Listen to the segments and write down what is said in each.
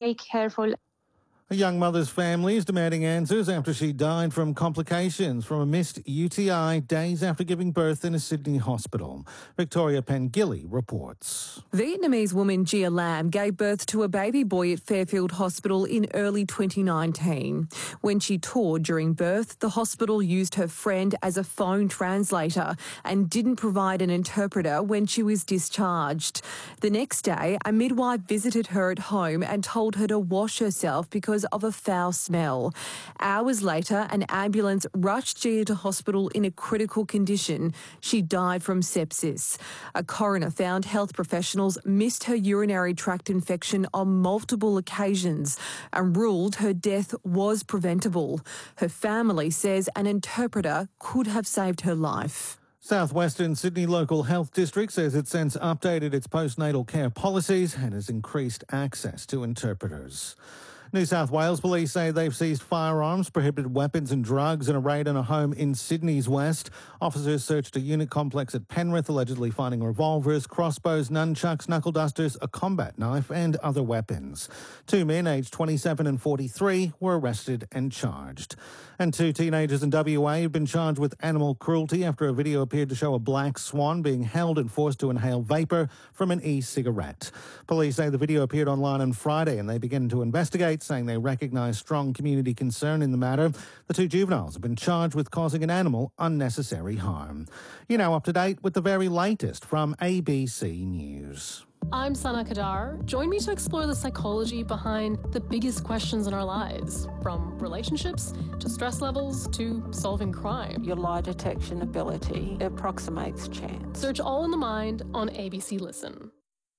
very careful. A young mother's family is demanding answers after she died from complications from a missed UTI days after giving birth in a Sydney hospital. Victoria Pengilly reports. Vietnamese woman Gia Lam gave birth to a baby boy at Fairfield Hospital in early 2019. When she toured during birth, the hospital used her friend as a phone translator and didn't provide an interpreter when she was discharged. The next day, a midwife visited her at home and told her to wash herself because of a foul smell. Hours later, an ambulance rushed Gia to hospital in a critical condition. She died from sepsis. A coroner found health professionals missed her urinary tract infection on multiple occasions and ruled her death was preventable. Her family says an interpreter could have saved her life. Southwestern Sydney Local Health District says it's since updated its postnatal care policies and has increased access to interpreters. New South Wales police say they've seized firearms, prohibited weapons and drugs in a raid on a home in Sydney's west. Officers searched a unit complex at Penrith, allegedly finding revolvers, crossbows, nunchucks, knuckle dusters, a combat knife and other weapons. 2 men aged 27 and 43 were arrested and charged. And 2 teenagers in WA have been charged with animal cruelty after a video appeared to show a black swan being held and forced to inhale vapour from an e-cigarette. Police say the video appeared online on Friday and they began to investigate, saying they recognise strong community concern in the matter. The 2 juveniles have been charged with causing an animal unnecessary harm. You're now up to date with the very latest from ABC News. I'm Sana Kadar. Join me to explore the psychology behind the biggest questions in our lives, from relationships to stress levels to solving crime. Your lie detection ability approximates chance. Search All in the Mind on ABC Listen.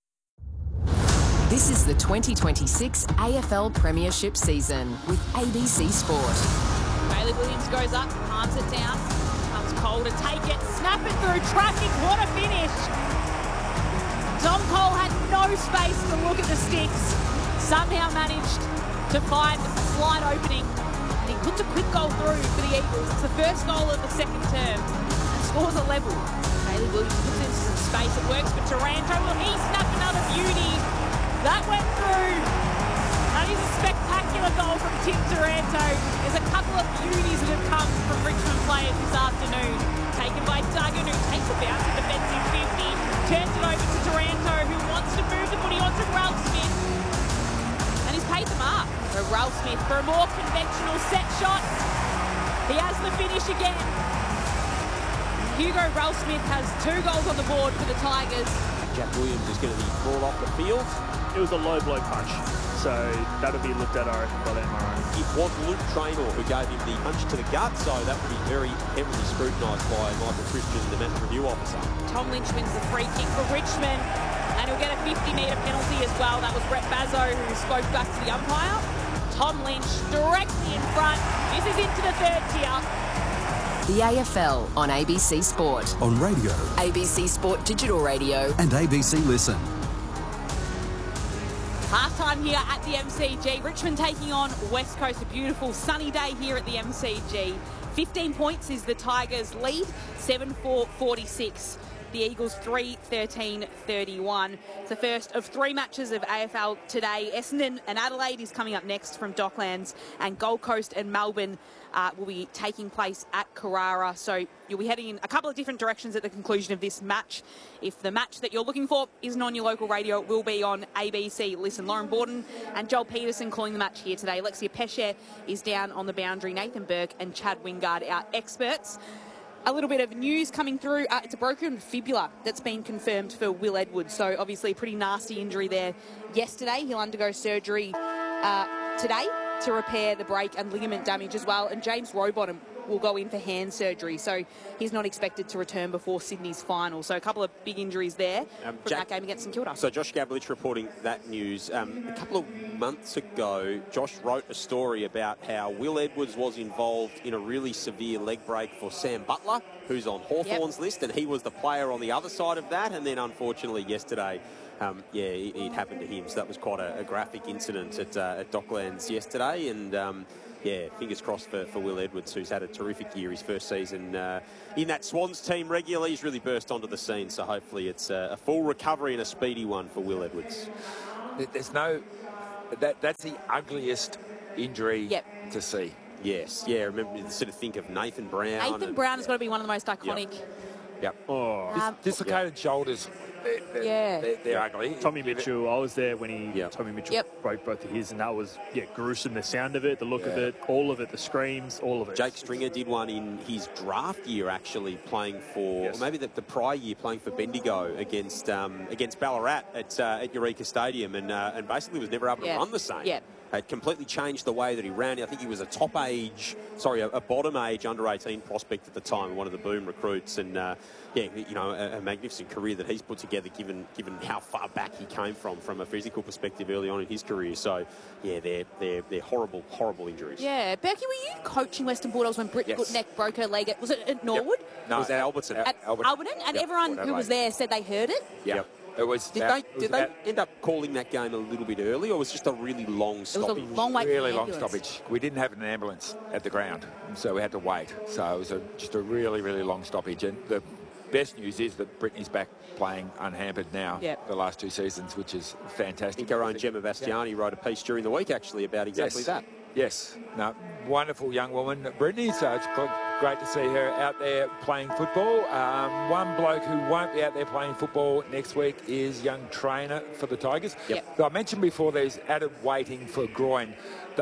This is the 2026 AFL Premiership season with ABC Sport. Bailey Williams goes up, palms it down, comes Cole to take it, snap it through traffic, what a finish! Dom Cole had no space to look at the sticks, somehow managed to find a slight opening, and he looked a quick goal through for the Eagles. It's the first goal of the second term, and scores a level. Bailey Williams puts into some space, it works for Taranto, will he snap another beauty? That went through. That is a spectacular goal from Tim Taranto. There's a couple of beauties that have come from Richmond players this afternoon. Taken by Duggan, who takes a bounce at defensive 50, turns it over to Taranto, who wants to move the footy onto Ralph Smith. And he's paid the mark for Ralph Smith for a more conventional set shot. He has the finish again. Hugo Ralph Smith has 2 goals on the board for the Tigers. Jack Williams is going to be brought off the field. It was a low blow punch, so that'll be looked at, I reckon, by the MRI. It was Luke Traynor who gave him the punch to the gut, so that would be very heavily scrutinised by Michael Christian, the match review officer. Tom Lynch wins the free kick for Richmond, and he'll get a 50-metre penalty as well. That was Brett Bazzo who spoke back to the umpire. Tom Lynch directly in front. This is into the third tier. The AFL on ABC Sport. On radio. ABC Sport Digital Radio. And ABC Listen. Half-time here at the MCG. Richmond taking on West Coast. A beautiful sunny day here at the MCG. 15 points is the Tigers' lead. 7-4-46. The Eagles 3-13-31. It's the first of 3 matches of AFL today. Essendon and Adelaide is coming up next from Docklands, and Gold Coast and Melbourne will be taking place at Carrara. So you'll be heading in a couple of different directions at the conclusion of this match. If the match that you're looking for isn't on your local radio, it will be on ABC Listen. Lauren Borden and Joel Peterson calling the match here today. Alexia Pesce is down on the boundary. Nathan Burke and Chad Wingard, our experts. A little bit of news coming through. It's a broken fibula that's been confirmed for Will Edwards. So obviously a pretty nasty injury there yesterday. He'll undergo surgery today to repair the break and ligament damage as well. And James Rowbottom will go in for hand surgery. So he's not expected to return before Sydney's final. So a couple of big injuries there from that game against St Kilda. So Josh Gablich reporting that news. A couple of months ago, Josh wrote a story about how Will Edwards was involved in a really severe leg break for Sam Butler, who's on Hawthorn's list, and he was the player on the other side of that. And then unfortunately yesterday, it happened to him. So that was quite a graphic incident at Docklands yesterday. And fingers crossed for Will Edwards, who's had a terrific year, his first season in that Swans team regularly. He's really burst onto the scene, so hopefully it's a full recovery and a speedy one for Will Edwards. There's no that's the ugliest injury to see. Yes, yeah. Remember, sort of think of Nathan Brown. Nathan Brown has got to be one of the most iconic. Yep. Dislocated shoulders. They're ugly. Tommy Mitchell, I was there when Tommy Mitchell broke both of his, and that was gruesome. The sound of it, the look of it, all of it, the screams, all of it. Jake Stringer did one in his draft year, actually playing for, or maybe the prior year, playing for Bendigo against Ballarat at Eureka Stadium, and basically was never able to run the same. Yeah. It completely changed the way that he ran. I think he was a bottom age under 18 prospect at the time, one of the Boom recruits, and a magnificent career that he's put together, given how far back he came from a physical perspective early on in his career. So, yeah, they're horrible injuries. Yeah, Becky, were you coaching Western Bulldogs when Britt Goodneck broke her leg? Was it at Norwood? Yep. No, it was at Alberton. At Alberton, and everyone who was there said they heard it. Yep. It was. Did they end up calling that game a little bit early, or was it just a really long stoppage? It was a long wait. Really long stoppage. We didn't have an ambulance at the ground, so we had to wait. So it was just a really, really long stoppage. And the best news is that Brittany's back playing unhampered now the last 2 seasons, which is fantastic. I think our own Gemma Bastiani wrote a piece during the week, actually, about exactly that. Yes. No, wonderful young woman, Brittany, so it's great to see her out there playing football. One bloke who won't be out there playing football next week is young trainer for the Tigers. So I mentioned before there's added weighting for groin.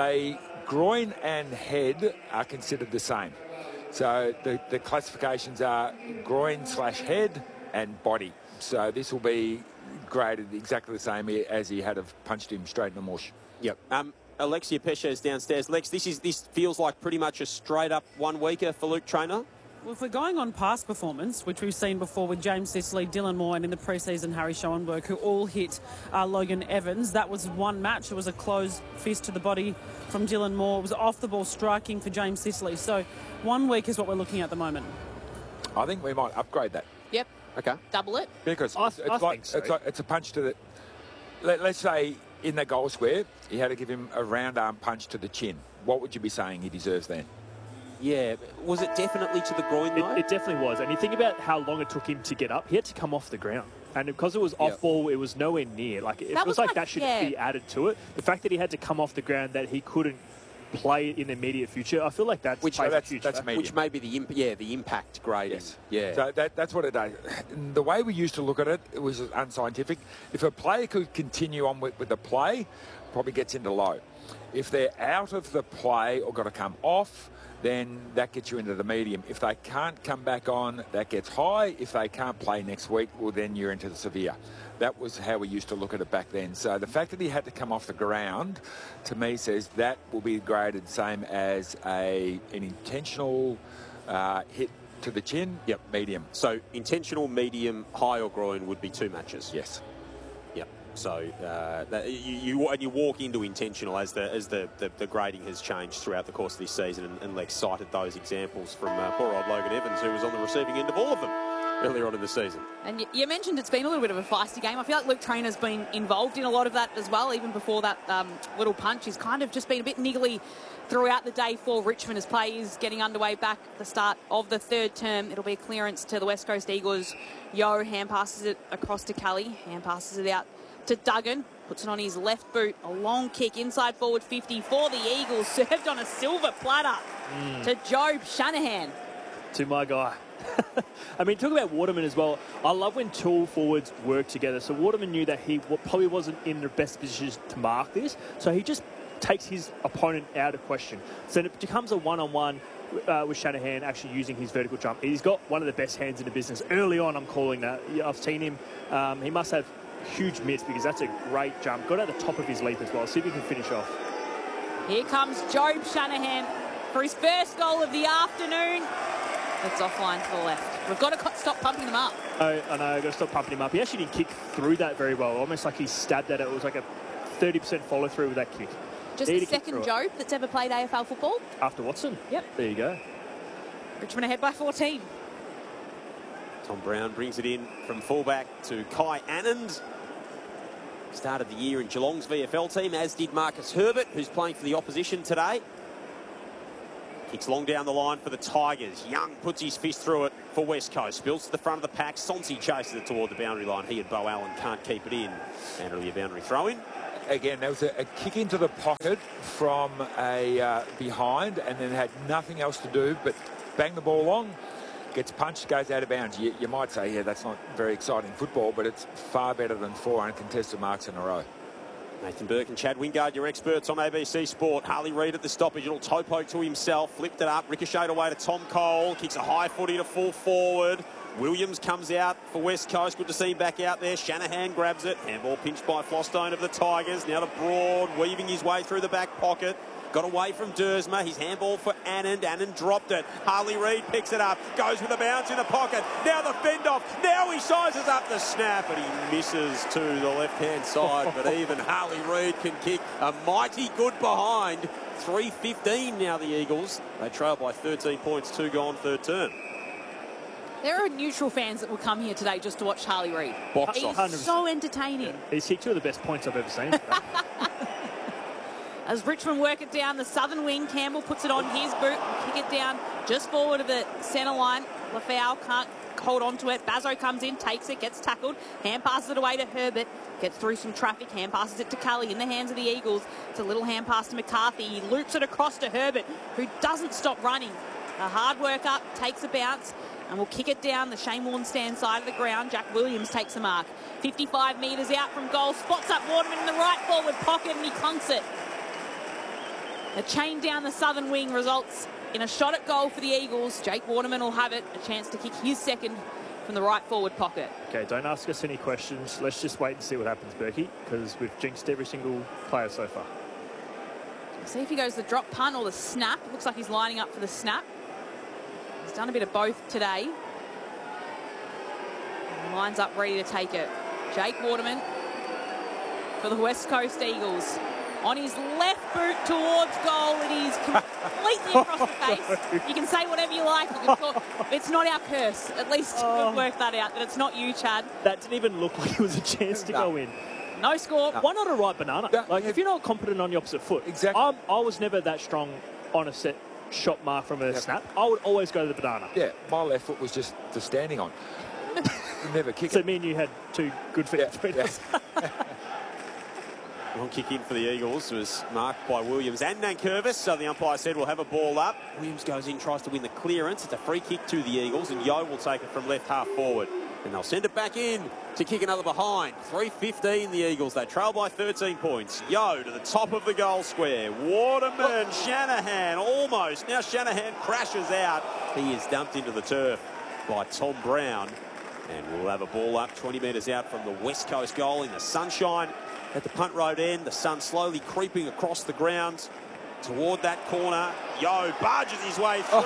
Groin and head are considered the same. So the classifications are groin/head and body. So this will be graded exactly the same as he had have punched him straight in the mush. Yep. Alexia Pesce is downstairs. Lex, this feels like pretty much a straight-up one-weeker for Luke Traynor. Well, if we're going on past performance, which we've seen before with James Sicily, Dylan Moore, and in the pre-season Harry Schoenberg, who all hit Logan Evans, that was one match. It was a closed fist to the body from Dylan Moore. It was off-the-ball striking for James Sicily. So 1 week is what we're looking at the moment. I think we might upgrade that. Yep. Okay. Double it. Because it's a punch to the... Let's say... in the goal square, you had to give him a round arm punch to the chin. What would you be saying he deserves then? Yeah, was it definitely to the groin though? It definitely was. And you think about how long it took him to get up. He had to come off the ground. And because it was off ball, it was nowhere near. Like, it was like that should be added to it. The fact that he had to come off the ground, that he couldn't play in the immediate future, I feel like that's medium. Which may be the impact grading. Yes. Yeah. So that's what it does. The way we used to look at it, it was unscientific. If a player could continue on with the play, probably gets into low. If they're out of the play or got to come off, then that gets you into the medium. If they can't come back on, that gets high. If they can't play next week, well, then you're into the severe. That was how we used to look at it back then. So the fact that he had to come off the ground, to me, says that will be graded same as an intentional hit to the chin. Yep. Medium. So intentional, medium, high or groin would be 2 matches. Yes. Yep. So you walk into intentional as the grading has changed throughout the course of this season, and Lex cited those examples from poor old Logan Evans, who was on the receiving end of all of them earlier on in the season. And you mentioned it's been a little bit of a feisty game. I feel like Luke Traynor's been involved in a lot of that as well. Even before that little punch, he's kind of just been a bit niggly throughout the day for Richmond as play is getting underway back at the start of the third term. It'll be a clearance to the West Coast Eagles. Yo hand passes it across to Kelly. Hand passes it out to Duggan. Puts it on his left boot. A long kick inside forward 50 for the Eagles. Served on a silver platter to Job Shanahan. To my guy. I mean, talk about Waterman as well. I love when two forwards work together. So Waterman knew that he probably wasn't in the best position to mark this. So he just takes his opponent out of question. So it becomes a one-on-one with Shanahan actually using his vertical jump. He's got one of the best hands in the business. Early on, I'm calling that. I've seen him. He must have huge mitts because that's a great jump. Got at the top of his leap as well. See if he can finish off. Here comes Job Shanahan for his first goal of the afternoon. It's offline to the left. We've got to stop pumping him up. I know, I've got to stop pumping him up. He actually didn't kick through that very well. Almost like he stabbed at it. It was like a 30% follow-through with that kick. Just the second Job that's ever played AFL football. After Watson? Yep. There you go. Richmond ahead by 14. Tom Brown brings it in from fullback to Kai Anand. Started the year in Geelong's VFL team, as did Marcus Herbert, who's playing for the opposition today. Kicks long down the line for the Tigers. Young puts his fist through it for West Coast. Spills to the front of the pack. Sonsi chases it toward the boundary line. He and Bo Allen can't keep it in. And it'll be a boundary throw-in. again, there was a kick into the pocket from a behind, and then had nothing else to do but bang the ball long. Gets punched, goes out of bounds. You might say, yeah, that's not very exciting football, but it's far better than 4 uncontested marks in a row. Nathan Burke and Chad Wingard, your experts on ABC Sport. Harley Reid at the stoppage, a little toe poke to himself, flipped it up, ricocheted away to Tom Cole, kicks a high footy to full forward. Williams comes out for West Coast. Good to see him back out there. Shanahan grabs it. Handball pinched by Flostone of the Tigers. Now to Broad, weaving his way through the back pocket. Got away from Dersma. His handball for Anand. Anand dropped it. Harley Reid picks it up. Goes with a bounce in the pocket. Now the fend off. Now he sizes up the snap, and he misses to the left-hand side. But even Harley Reid can kick a mighty good behind. 3:15 now, the Eagles. They trail by 13 points. 2 gone, third term. There are neutral fans that will come here today just to watch Harley Reid. Box He's office. so entertaining. He's kicked 2 of the best points I've ever seen. As Richmond work it down the southern wing, Campbell puts it on his boot, kick it down just forward of the centre line. Lafau can't hold on to it. Bazzo comes in, takes it, gets tackled, hand passes it away to Herbert, gets through some traffic, hand passes it to Cully in the hands of the Eagles. It's a little hand pass to McCarthy. He loops it across to Herbert, who doesn't stop running. A hard work up, takes a bounce, and will kick it down the Shane Warne stand side of the ground. Jack Williams takes a mark. 55 metres out from goal, spots up Waterman in the right forward pocket, and he clunks it. A chain down the southern wing results in a shot at goal for the Eagles. Jake Waterman will have it, a chance to kick his second from the right forward pocket. Okay, don't ask us any questions. Let's just wait and see what happens, Berkey, because we've jinxed every single player so far. See if he goes the drop punt or the snap. Looks like he's lining up for the snap. He's done a bit of both today. He lines up ready to take it. Jake Waterman for the West Coast Eagles. On his left boot towards goal, it is completely across the face. You can say whatever you like. You can talk. It's not our curse. At least we've worked that out, that it's not you, Chad. That didn't even look like it was a chance to go in. No score. Why not a right banana? Like, if you're not competent on your opposite foot. Exactly. I was never that strong on a set shot mark from a snap. I would always go to the banana. Yeah, my left foot was just the standing on. Never kick So it. me and you had 2 good feet between us. Long kick in for the Eagles was marked by Williams and Nankervis, so the umpire said we'll have a ball up. Williams goes in, tries to win the clearance. It's a free kick to the Eagles, and Yo will take it from left half forward. And they'll send it back in to kick another behind. 3:15 the Eagles. They trail by 13 points. Yo to the top of the goal square. Waterman, Shanahan, almost. Now Shanahan crashes out. He is dumped into the turf by Tom Brown. And we'll have a ball up 20 metres out from the West Coast goal in the sunshine. At the punt road end, the sun slowly creeping across the ground toward that corner. Yo barges his way through.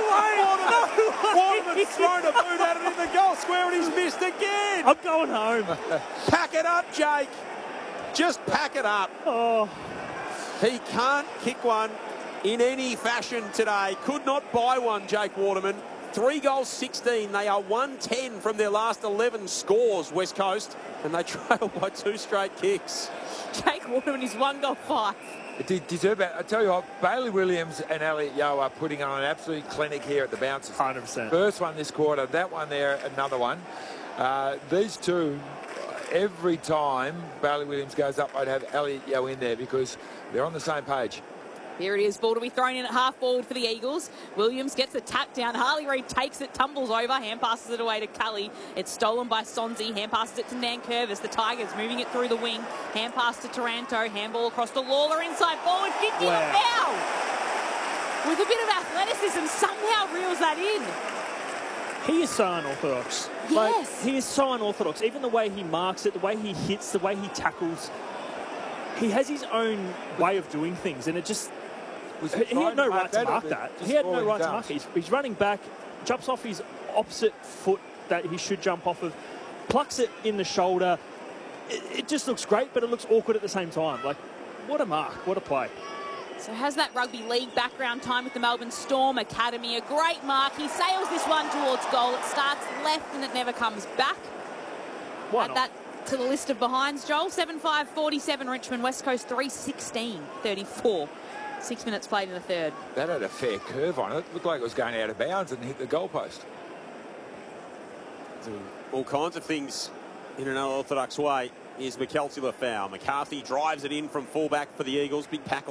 Waterman's thrown a boot at it in the goal square, and he's missed again. I'm going home. Pack it up, Jake. Just pack it up. Oh. He can't kick one in any fashion today. Could not buy one, Jake Waterman. 3 goals, 16. They are 110 from their last 11 scores, West Coast, and they trail by 2 straight kicks. Jake Waterman is 1 goal 5. It deserve it. I tell you what, Bailey Williams and Elliot Yo are putting on an absolute clinic here at the Bouncers. 100%. First one this quarter, that one there, another one. These two, every time Bailey Williams goes up, I'd have Elliot Yo in there because they're on the same page. Here it is, ball to be thrown in at half forward for the Eagles. Williams gets the tap down. Harley Reid takes it, tumbles over, hand passes it away to Cully. It's stolen by Sonzi, hand passes it to Nankervis. The Tigers moving it through the wing. Hand pass to Taranto, handball across to Lawler, inside forward, 50 now. With a bit of athleticism, somehow reels that in. He is so unorthodox. Yes. Like, he is so unorthodox. Even the way he marks it, the way he hits, the way he tackles. He has his own way of doing things, and it just... He had no right to mark that. He had no right to mark it. He's running back, jumps off his opposite foot that he should jump off of, plucks it in the shoulder. It just looks great, but it looks awkward at the same time. Like, what a mark, what a play. So has that rugby league background time with the Melbourne Storm Academy. A great mark. He sails this one towards goal. It starts left and it never comes back. Why Add not? that to the list of behinds, Joel. 7-5-47 Richmond, West Coast 3-16-34. 6 minutes played in the third. That had a fair curve on it. Looked like it was going out of bounds and hit the goalpost. All kinds of things in an unorthodox way is McKelty Lafau. McCarthy drives it in from fullback for the Eagles. Big pack